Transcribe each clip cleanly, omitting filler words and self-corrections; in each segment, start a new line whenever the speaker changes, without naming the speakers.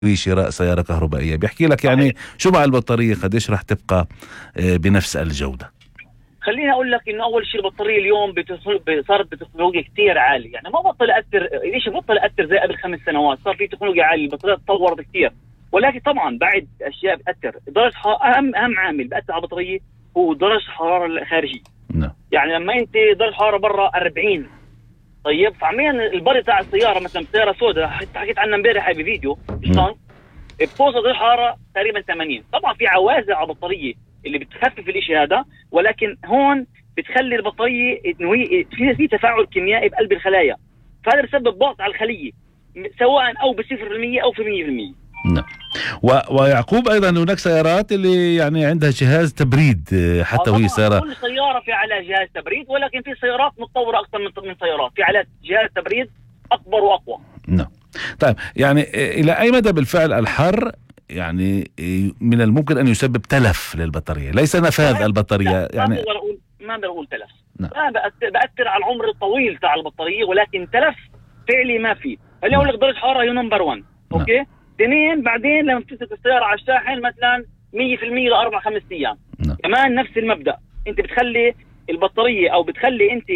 شراء سيارة كهربائية، بيحكي لك يعني شو مع البطارية قديش رح تبقى بنفس الجودة.
خليني اقول لك انه اول شيء البطاريه اليوم صارت بتكنولوجيا كثير عاليه، يعني ما بطل اثر ليش بطل اثر زي قبل 5 سنوات، صار في تكنولوجيا عاليه، البطاريه تطورت كثير، ولكن طبعا بعد اشياء بتاثر. درجه اهم عامل بأثر على البطاريه هو درجه الحراره الخارجيه.
نعم.
يعني لما انت درجه الحراره برا 40، طيب فعميا البري تاع السياره مثلا سياره سوداء حكيت عنها امبارح بفيديو شلون بتوصل درجه الحراره تقريبا 80. طبعا في عوازل على البطاريه اللي بتخفف الاشي هذا، ولكن هون بتخلي البطاريه انه في تفاعل كيميائي بقلب الخلايا، فهذا بسبب ضغط على الخليه سواء او ب 0% او في 100%.
نعم. ويعقوب ايضا هناك سيارات اللي يعني عندها جهاز تبريد حتى وهي سيارة.
كل سياره في على جهاز تبريد، ولكن في سيارات متطوره اكثر من سيارات في على جهاز تبريد اكبر واقوى.
نعم. طيب يعني الى اي مدى بالفعل الحر يعني من الممكن ان يسبب تلف للبطاريه، ليس نفاذ البطاريه؟ يعني
ما بقدر اقول تلف. نعم. بأثر على العمر الطويل تاع البطاريه، ولكن تلف فعلي ما في. خليني اقول لك درجه حراره هي نمبر 1. اوكي. اثنين، بعدين لما تمسك السياره على الشاحن مثلا 100% لاربع 5 ايام. نعم. كمان نفس المبدا، انت بتخلي البطاريه او بتخلي انت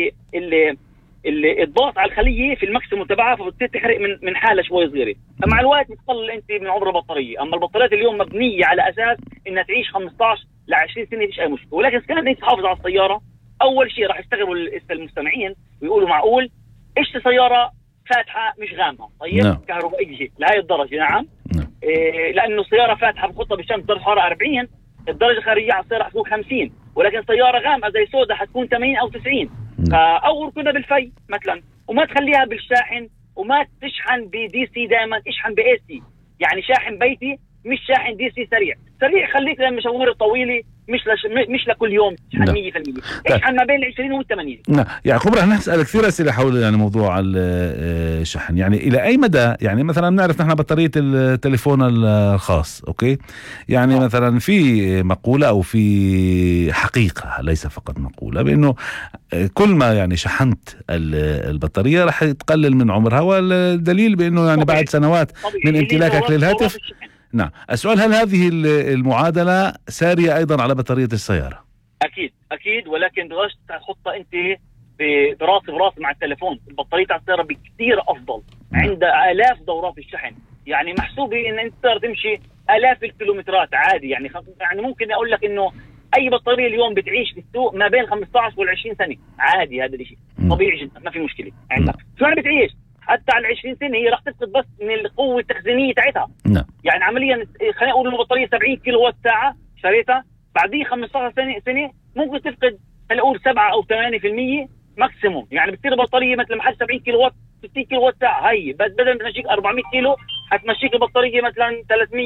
اللي الضغط على الخليه في الماكسيموم تبعها، فبتصير تحرق من حاله شوي صغيره، مع الوقت بتقلل انت من عمر البطاريه. اما البطاريات اليوم مبنيه على اساس انها تعيش 15 ل 20 سنه مفيش اي مشكله، ولكن اذا كانت انت تحافظ على السياره، اول شيء راح يستغربوا المستمعين ويقولوا معقول اشتري سياره فاتحه مش غامقه، طيب نعم. كهربائيه لهي الدرجه. نعم. لانه السياره فاتحه بخطها بالشمس درجه حراره 40، الدرجه الخارجيه على السياره حتكون 50، ولكن سياره غامقه زي سودا حتكون 80 او 90. او ركنها بالفي مثلا، وما تخليها بالشاحن، وما تشحن بدي سي، دائما اشحن باي سي، يعني شاحن بيتي مش شاحن دي سي سريع خليك للمشاوير الطويله، مش لكل يوم تشحن 100%. اشحن ما بين 20 وال80.
نعم. يعقوب رح نسأل كثير أسئلة حول يعني موضوع الشحن، يعني إلى أي مدى، يعني مثلا نعرف نحن بطارية التليفون الخاص، أوكي، يعني مثلا في مقولة أو في حقيقة ليس فقط مقولة بأنه كل ما يعني شحنت البطارية رح تقلل من عمرها، والدليل بأنه يعني بعد سنوات من امتلاكك للهاتف. نعم. السؤال، هل هذه المعادلة سارية أيضا على بطارية السيارة؟
أكيد، ولكن بغاش تحطها أنت براس مع التليفون. البطارية على السيارة بكثير أفضل، عندها آلاف دورات الشحن، يعني محسوبة إن أنت تقدر تمشي آلاف الكيلومترات عادي. يعني ممكن أقول لك إنه أي بطارية اليوم بتعيش في السوق ما بين 15 وال20 سنة عادي، هذا الشيء طبيعي جدا، ما في مشكلة عندك. شو أنا بتعيش حتى على 20 سنة، هي راح تفقد بس من القوة التخزينية تاعتها. يعني عمليا خلينا نقول البطارية 70 كيلو وات ساعة شريتها، بعدين 15 سنة ممكن تفقد خلينا نقول 7 أو 8% ماكسيموم. يعني بتصير البطارية مثل محل 70 كيلو وات 60 كيلو وات ساعة، هي بدل ما تمشيك 400 كيلو حتمشيك البطارية مثلا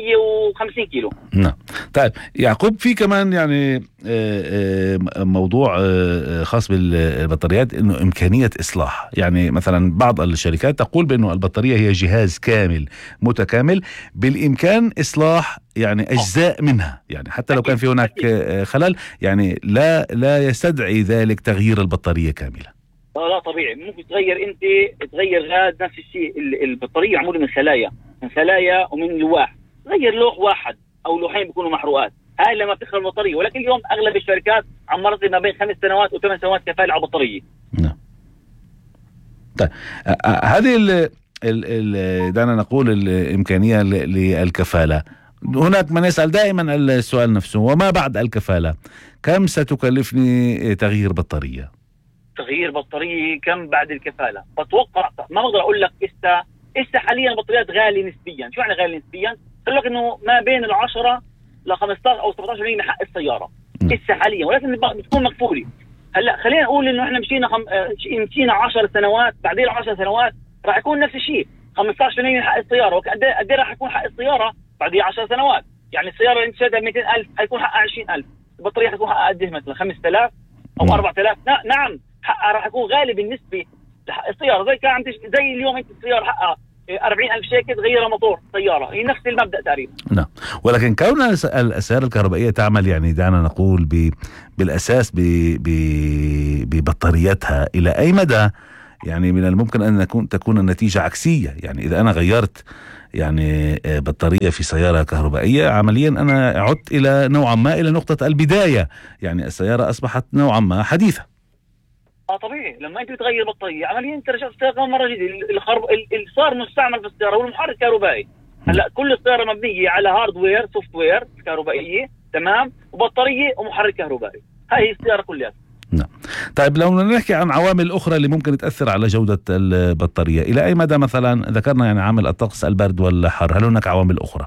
350 كيلو.
نعم. طيب يعقوب، في كمان يعني موضوع خاص بالبطاريات، انه امكانية اصلاح. يعني مثلا بعض الشركات تقول بانه البطارية هي جهاز كامل متكامل، بالامكان اصلاح يعني اجزاء منها، يعني حتى لو كان في هناك خلل، يعني لا يستدعي ذلك تغيير البطارية كاملة.
لا طبيعي، ممكن تغير غاز. نفس الشيء البطارية معمولة من خلايا ومن لواح، غير لوح واحد او لوحين بيكونوا محروقات، هاي لما بتخرب البطارية. ولكن اليوم اغلب الشركات عمرت ما بين 5 سنوات و8 سنوات كفاءة على البطارية.
نعم. طيب هذه دعنا نقول الامكانية للكفالة. هناك من يسأل دائما السؤال نفسه، وما بعد الكفالة؟ كم ستكلفني تغيير بطارية كم بعد الكفالة؟ بتوقع ما بقدر اقول لك. حاليا البطاريات غالية نسبيا. شو يعني غالية نسبيا؟ قال لك انه ما بين 10 ل 15 او 17% من حق السيارة حاليا، ولكن بتكون مقفولة. هلا خلينا نقول انه احنا مشينا 10 سنوات، بعدين 10 سنوات راح يكون نفس الشيء 15% من حق السيارة. وقد ايه راح يكون حق السيارة بعد 10 سنوات؟ يعني السيارة اللي انت شاريها 200,000 حيكون حقها 20,000، البطارية حتكون حقها قد ايه مثلا 5,000 او 4,000. نعم، حقها راح يكون غالي بالنسبة لحق السيارة. زي اليوم انت السيارة حقها 40,000 شيكل تغير موتور سيارة، هي نفس المبدأ تقريبا. نعم. ولكن كون السيارة الكهربائية تعمل يعني دعنا نقول بالأساس ببطاريتها، إلى أي مدى يعني من الممكن أن تكون النتيجة عكسية؟ يعني إذا أنا غيرت يعني بطارية في سيارة كهربائية، عمليا أنا عدت إلى نوعا ما إلى نقطة البداية، يعني السيارة أصبحت نوعا ما حديثة.
طبيعي لما انت بتغير بطاريه عمليا انت رجعت السياره مره جديده. اللي صار مستعمل في السياره هو المحرك الكهربائي. هلا كل السياره مبنيه على هاردوير سوفت وير كهربائيه، تمام، وبطاريه ومحرك كهربائي. هاي هي السياره كلها.
نعم. طيب لو نحكي عن عوامل أخرى اللي ممكن تأثر على جودة البطارية، إلى أي مدى مثلا ذكرنا يعني عامل الطقس البرد والحر، هل هناك عوامل أخرى؟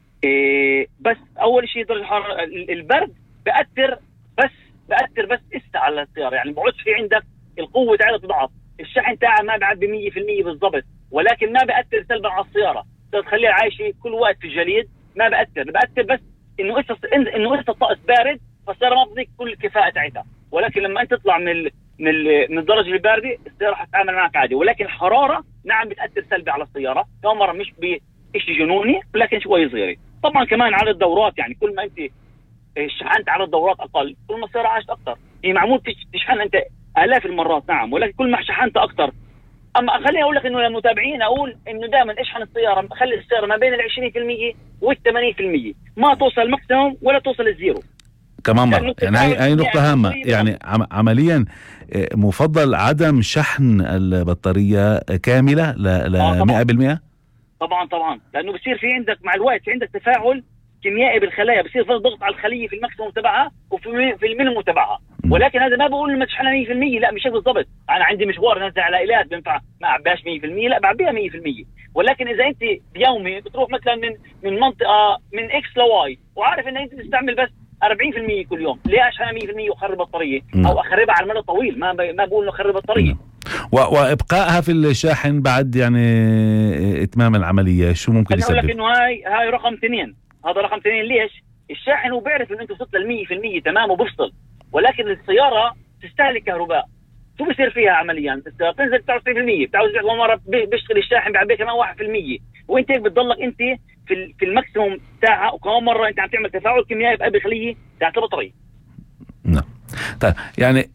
بس أول شيء درجة الحرارة. البرد بأثر بس على السيارة، يعني بقعدش في عندك القوة تاعها تضعف، الشحن تاعها ما بعبي 100% بالضبط، ولكن ما بأثر سلبا على السيارة، تخليها عايشة كل وقت في الجليد. ما بأثر بس إنه الطقس بارد فالسيارة ما بتضيق كل الكفاءة تاعتها. ولكن لما أنت تطلع من الدرجة الباردة السيارة حتتعامل معك عادي. ولكن الحرارة نعم بتأثر سلبي على السيارة، كم مرة مش بشيء جنوني ولكن شوي صغيرة. طبعا كمان على الدورات، يعني كل ما أنت شحنت على الدورات أقل كل ما السيارة عاشت أكثر. هي معمول تشحن أنت آلاف المرات نعم، ولكن كل ما شحنت أكثر. أما خليني أقول لك إنه للمتابعين أقول إنه دائما اشحن السيارة، خلي السيارة ما بين 20% وال80%، ما توصل الماكسيموم ولا توصل الزيرو.
كمان مرة يعني هاي نقطة هامة، يعني عمليا مفضل عدم شحن البطارية كاملة ل 100%.
طبعا لأنه بصير في عندك مع الوقت في عندك تفاعل كيميائي بالخلايا، بصير في ضغط على الخلية في الماكسيموم تبعها وفي المينيموم تبعها. ولكن هذا ما بقول لما تشحنها 100%، لا مش بالضبط. أنا عندي مشوار نازل على إيلات بينفع ما أعباش 100%، لا بعبيها 100%. ولكن إذا أنت بيومي بتروح مثلا من منطقة من إكس لواي وعارف إن أنت تستعمل بس 40% كل يوم، ليه اشحنها 100% واخرب بطاريه او اخربها على المدى الطويل؟ ما بقول انه اخرب بطاريه.
وابقائها في الشاحن بعد يعني اتمام العمليه شو ممكن يسبب؟
انا اقول لك انه هاي رقم 2. هذا رقم 2. ليش؟ الشاحن هو بيعرف انه انت وصلت لل 100% تمام وبفصل، ولكن السياره تستهلك كهرباء. شو بصير فيها عمليا؟ السياره بتنزل 99%، بتعوز مره بيشتغل الشاحن بعبيه كمان 1%، وانت هيك بتضلك انت في الماكسيموم تاعها، وكمان مره انت عم تعمل تفاعل كيميائي بقلب الخليه تاعت البطاريه.
نعم. طيب يعني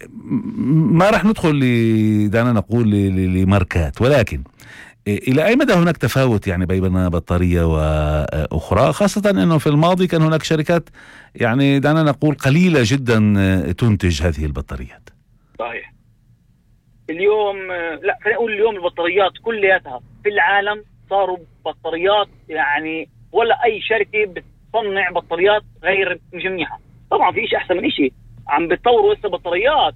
ما راح ندخل دعنا نقول لماركات، ولكن إلى أي مدى هناك تفاوت يعني بين بطارية وأخرى، خاصة أنه في الماضي كان هناك شركات يعني دعنا نقول قليلة جدا تنتج هذه البطاريات.
صحيح. اليوم لا خلينا نقول اليوم البطاريات كلياتها في العالم صاروا بطاريات، يعني ولا أي شركة بتصنع بطاريات غير مجميعها. طبعا في شيء أحسن من شيء عم بتطوروا لسه بطاريات.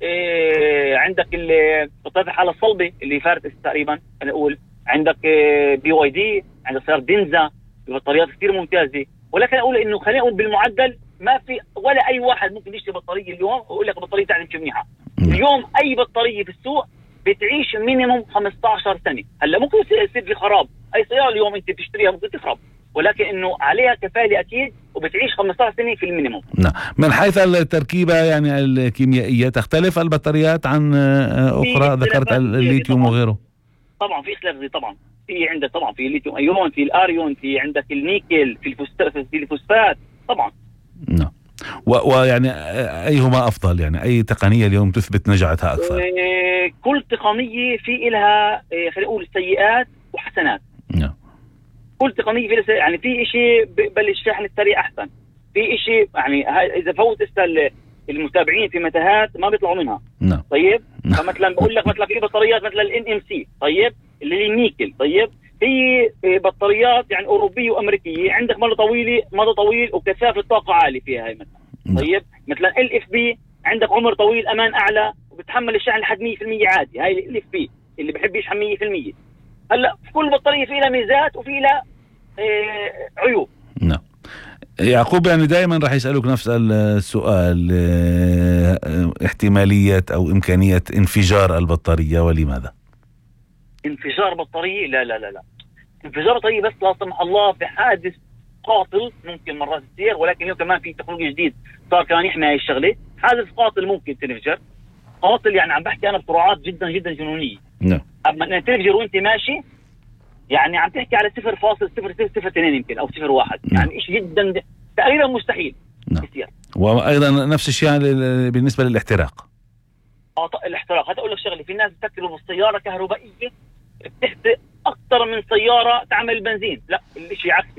عندك بطاريات الحالة الصلبة اللي فارت تقريبا، أنا أقول عندك BYD، عندك سيارة دينزا، بطاريات كثير ممتازة. ولكن أقول إنه خلينا نقول بالمعدل ما في ولا أي واحد ممكن يشتري بطارية اليوم ويقول لك البطارية تاعتي مش منيحة. اليوم أي بطارية في السوق بتعيش مينيموم 15 سنة. هلا ممكن يصير في خراب، أي سيارة اليوم أنت بتشتريها ممكن تخرب، ولكن إنه عليها كفاءة أكيد وبتعيش 15 سنة في المينيموم.
نعم. من حيث التركيبة يعني الكيميائية تختلف البطاريات عن أخرى، ذكرت الليثيوم وغيره.
طبعا في اختلاف. طبعا في عندك طبعا في الليثيوم ايون، في الاريون، في عندك النيكل، في الفوسفات طبعا.
نعم. ويعني أيهما أفضل؟ يعني أي تقنية اليوم تثبت نجاعتها أكثر؟
كل تقنية في لها خلينا نقول سيئات وحسنات.
نعم.
كل تقنية في لها يعني في شيء بل الشاحن السريع أحسن، في شيء يعني إذا فوت المتابعين في متاهات ما بيطلعوا منها.
نعم.
طيب فمثلا بقول لك مثلا في بطاريات مثل NMC، طيب اللي هي النيكل، طيب هي بطاريات يعني أوروبية وأمريكية، عندك مدى طويل وكثافة طاقة عالية فيها هي مثلا. طيب مثلا LFP عندك عمر طويل، أمان أعلى، وبتحمل الشحن لحد 100% عادي. هاي LFP اللي بحب يشحن 100%. هلا في كل بطارية في لها ميزات وفي لها عيوب.
نعم. يعقوب يعني دائما راح يسألوك نفس السؤال، احتمالية أو إمكانية انفجار البطارية، ولماذا؟
انفجار بطارية؟ لا انفجار بطارية بس لا سمح الله في حادث قاتل ممكن مرات تصير، ولكن اليوم كمان في تكنولوجيا جديد صار كمان يحمي هاي الشغلة. حادث قاتل ممكن تنفجر، قاتل يعني عم بحكي أنا بسرعات جدا جدا جنونية.
نعم.
أما تنفجر وأنت ماشي يعني عم تحكي على 0.002 يمكن أو 0.1، يعني شيء جدا تقريبا مستحيل يصير.
وأيضا نفس الشيء بالنسبة للاحتراق.
الاحتراق هذا أقول لك شغلة، في ناس بتفكروا بالسيارة كهربائية بتحرق اكثر من سياره تعمل بنزين. لا، الشيء عكسي.